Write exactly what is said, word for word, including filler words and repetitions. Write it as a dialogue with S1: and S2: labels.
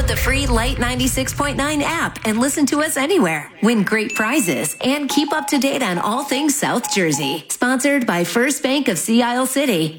S1: the free Light ninety-six point nine app and listen to us anywhere. Win great prizes and keep up to date on all things South Jersey. Sponsored by First Bank of Sea Isle City.